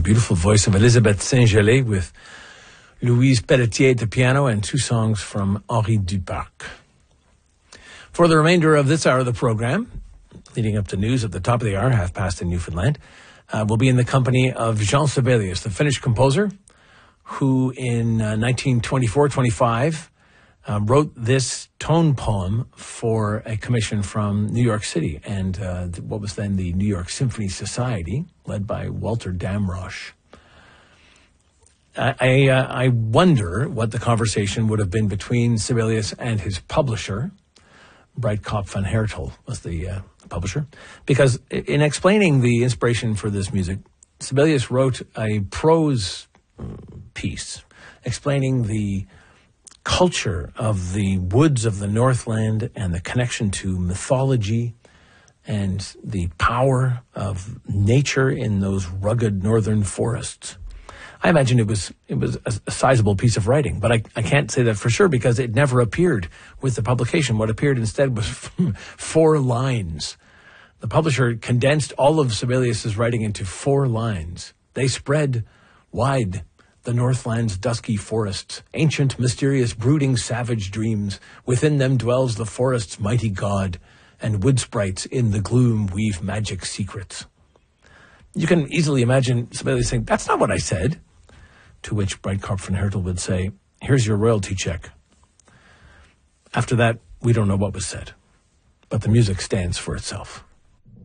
beautiful voice of Elisabeth Saint-Gelais with Louise Pelletier at the piano and two songs from Henri Duparc. For the remainder of this hour of the program, leading up to news at the top of the hour, 1:30 in Newfoundland, we'll be in the company of Jean Sibelius, the Finnish composer, who in 1924-25 wrote this tone poem for a commission from New York City and what was then the New York Symphony Society, led by Walter Damrosch. I wonder what the conversation would have been between Sibelius and his publisher. Breitkopf van Hertel was the publisher, because in explaining the inspiration for this music, Sibelius wrote a prose piece explaining the culture of the woods of the Northland and the connection to mythology and the power of nature in those rugged northern forests. I imagine it was a sizable piece of writing, but I can't say that for sure because it never appeared with the publication. What appeared instead was 4 lines. The publisher condensed all of Sibelius's writing into 4 lines. They spread wide the Northland's dusky forests, ancient, mysterious, brooding, savage dreams. Within them dwells the forest's mighty god, and wood sprites in the gloom weave magic secrets. You can easily imagine Sibelius saying, "That's not what I said." To which Breitkopf van Hertel would say, "Here's your royalty check." After that, we don't know what was said, but the music stands for itself.